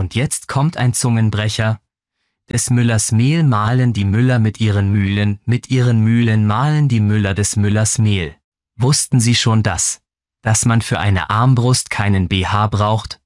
Und jetzt kommt ein Zungenbrecher. Des Müllers Mehl mahlen die Müller mit ihren Mühlen mahlen die Müller des Müllers Mehl. Wussten Sie schon das? Dass man für eine Armbrust keinen BH braucht?